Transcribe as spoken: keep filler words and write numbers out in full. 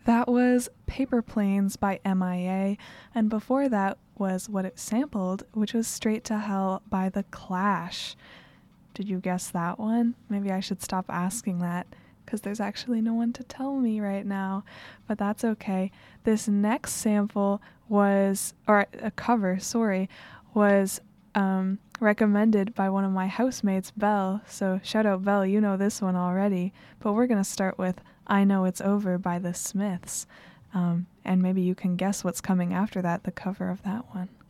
That was Paper Planes by M I A, and before that was what it sampled, which was Straight to Hell by The Clash. Did you guess that one? Maybe I should stop asking that, because there's actually no one to tell me right now, but that's okay. This next sample was, or a cover, sorry, was um, recommended by one of my housemates, Belle, so shout out Belle, you know this one already, but we're going to start with I Know It's Over by The Smiths, um, and maybe you can guess what's coming after that, the cover of that one.